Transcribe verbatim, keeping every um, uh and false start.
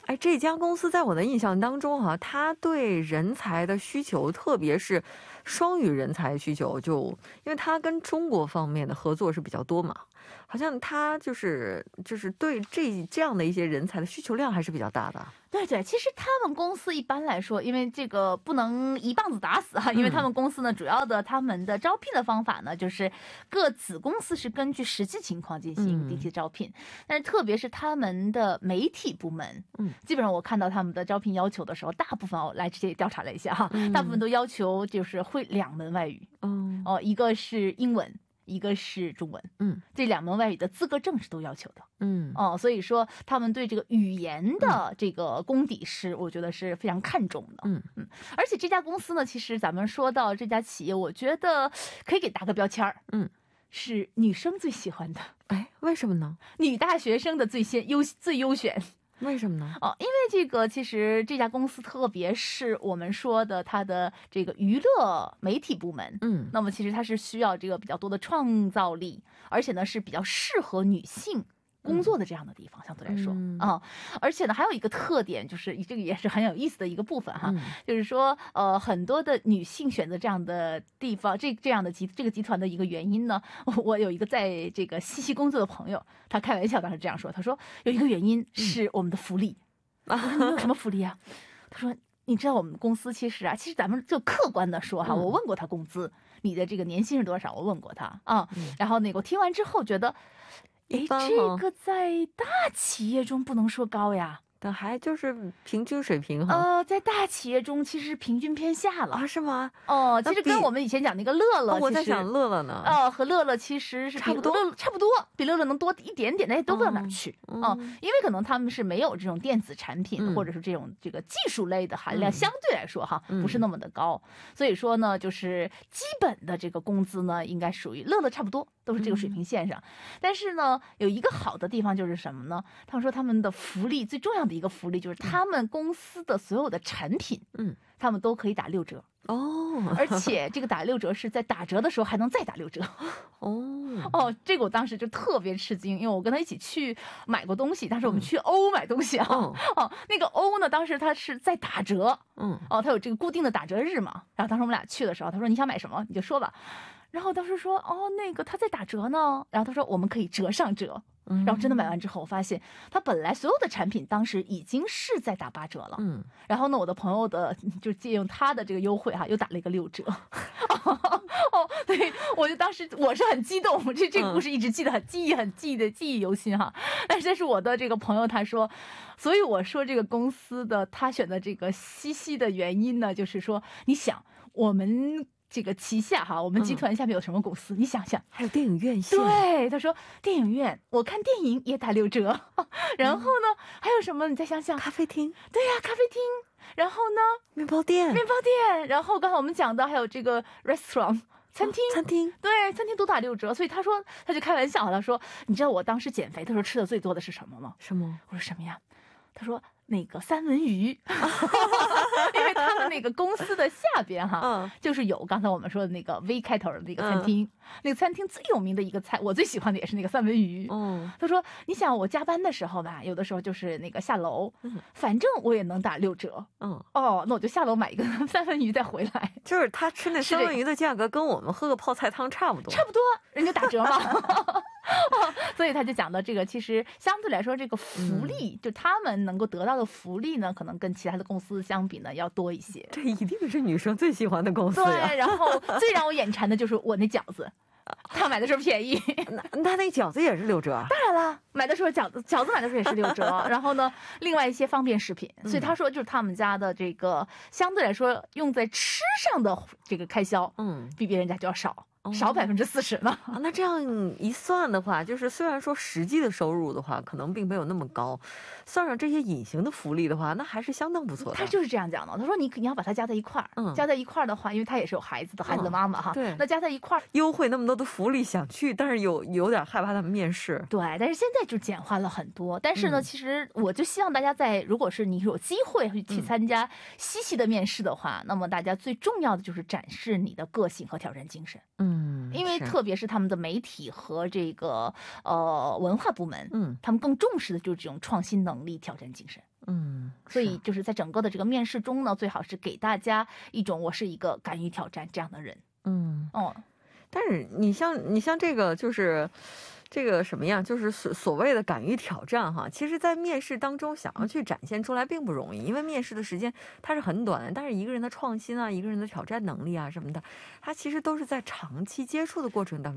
哎，这家公司在我的印象当中哈、它对人才的需求，特别是双语人才需求，就因为它跟中国方面的合作是比较多嘛，好像它就是就是对这这样的一些人才的需求量还是比较大的。 对对，其实他们公司一般来说，因为这个不能一棒子打死哈，因为他们公司呢，主要的他们的招聘的方法呢，就是各子公司是根据实际情况进行定期招聘，但是特别是他们的媒体部门，嗯，基本上我看到他们的招聘要求的时候，大部分我来直接调查了一下哈，大部分都要求就是会两门外语，嗯，哦，一个是英文。一个是中文，嗯，这两门外语的资格证是都要求的，嗯，哦，所以说他们对这个语言的这个功底是，我觉得是非常看重的，嗯嗯，而且这家公司呢，其实咱们说到这家企业，我觉得可以给打个标签儿，嗯，是女生最喜欢的， 哎，为什么呢？ 女大学生的最先优最优选。 为什么呢？ 哦，因为这个其实这家公司，特别是我们说的它的这个娱乐媒体部门，嗯，那么其实它是需要这个比较多的创造力，而且呢是比较适合女性工作的这样的地方，相对来说啊、嗯哦，而且呢还有一个特点，就是这个也是很有意思的一个部分哈，嗯、就是说呃很多的女性选择这样的地方，这这样的集这个集团的一个原因呢，我有一个在这个西西工作的朋友，他开玩笑当时这样说，他说有一个原因是我们的福利，嗯、我说你有什么福利啊？他说你知道我们公司其实啊，其实咱们就客观的说哈，嗯、我问过他工资，你的这个年薪是多少？我问过他啊，嗯、然后那个我听完之后觉得。哎，这个在大企业中不能说高呀， 但还就是平均水平哈。 呃，在大企业中其实平均偏下了啊，是吗？ 哦，其实跟我们以前讲那个乐乐， 我在想乐乐呢， 哦，和乐乐其实是差不多， 差不多，比乐乐能多一点点，但也都不到哪儿去啊，因为可能他们是没有这种电子产品或者是这种这个技术类的含量，相对来说哈不是那么的高，所以说呢，就是基本的这个工资呢，应该属于乐乐差不多。都是这个水平线上，嗯、但是呢，有一个好的地方就是什么呢？他们说他们的福利最重要的一个福利就是他们公司的所有的产品，嗯，他们都可以打六折哦，而且这个打六折是在打折的时候还能再打六折哦哦，这个我当时就特别吃惊，因为我跟他一起去买过东西，当时我们去欧买东西啊，嗯、哦，那个欧呢，当时他是在打折，嗯，哦，他有这个固定的打折日嘛，然后当时我们俩去的时候，他说你想买什么你就说吧。然后当时说哦，那个他在打折呢。然后他说我们可以折上折。然后真的买完之后，我发现他本来所有的产品当时已经是在打八折了。嗯。然后呢，我的朋友的就借用他的这个优惠哈，又打了一个六折。哦，对，我就当时我是很激动，这这个故事一直记得很记忆很记忆的记忆犹新哈。但是这是我的这个朋友他说，所以我说这个公司的他选的这个西西的原因呢，就是说你想我们。这个旗下哈，我们集团下面有什么公司？嗯、你想想， 还有电影院线。 对，他说电影院，我看电影也打六折。然后呢，嗯、还有什么？你再想想， 咖啡厅。 对呀、啊，咖啡厅。然后呢， 面包店， 面包店。然后刚才我们讲的还有这个 restaurant 餐厅， 哦、餐厅， 对，餐厅都打六折。所以他说，他就开玩笑，他说，你知道我当时减肥的时候吃的最多的是什么吗？ 什么？ 我说什么呀？他说那个三文鱼，因为他们那个公司的下边哈，嗯、就是有刚才我们说的那个 V 开头的那个餐厅，嗯、那个餐厅最有名的一个菜，我最喜欢的也是那个三文鱼。嗯，他说你想我加班的时候吧，有的时候就是那个下楼，嗯、反正我也能打六折。嗯，哦，那我就下楼买一个三文鱼再回来。 就是他吃那三文鱼的价格跟我们喝个泡菜汤差不多， 差不多，人家打折嘛。哦，所以他就讲到这个，其实相对来说，这个福利、嗯、就他们能够得到的福利呢，可能跟其他的公司相比呢要多一些。 这一定是女生最喜欢的公司呀。 对，然后最让我眼馋的就是我那饺子，他买的时候便宜， 那他那饺子也是六折。 当然了，买的时候饺子饺子买的时候也是六折。然后呢，另外一些方便食品，所以他说就是他们家的这个相对来说用在吃上的这个开销，嗯，比别人家就要少。少百分之四十呢、 啊？那这样一算的话，就是虽然说实际的收入的话，可能并没有那么高，算上这些隐形的福利的话，那还是相当不错的。 他就是这样讲的，他说你你要把它加在一块儿，嗯，加在一块儿的话，因为他也是有孩子的，孩子的妈妈哈， 嗯、对， 那加在一块儿， 优惠那么多的福利想去，但是有有点害怕他们面试。 对，但是现在就简化了很多。但是呢，嗯、其实我就希望大家在如果是你有机会去参加西西的面试的话，嗯、那么大家最重要的就是展示你的个性和挑战精神。嗯，因为特别是他们的媒体和这个呃文化部门，嗯，他们更重视的就是这种创新能力、挑战精神。 嗯， 所以就是在整个的这个面试中呢，最好是给大家一种我是一个敢于挑战这样的人。 嗯， 哦， 但是你像你像这个就是这个什么样，就是所所谓的敢于挑战哈，其实在面试当中想要去展现出来并不容易，因为面试的时间它是很短的，但是一个人的创新啊，一个人的挑战能力啊什么的，它其实都是在长期接触的过程当中